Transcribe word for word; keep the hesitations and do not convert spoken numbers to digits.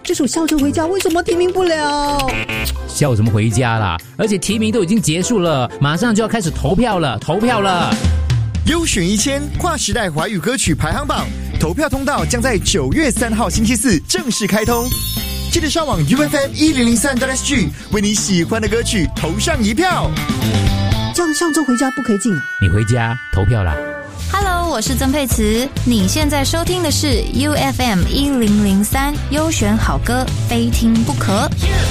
这首《笑着回家》为什么提名不了？ 笑什么回家啦？而且提名都已经结束了，马上就要开始投票了，投票了。 优选一千跨时代华语歌曲排行榜投票通道将在九月三号星期四正式开通，记得上网 U F M 一零零三 S G 为你喜欢的歌曲投上一票。 这样上周回家不可以进啊？ 你回家投票啦。 Hello， 我是曾沛慈，你现在收听的是 U F M 一零零三优选好歌，非听不可。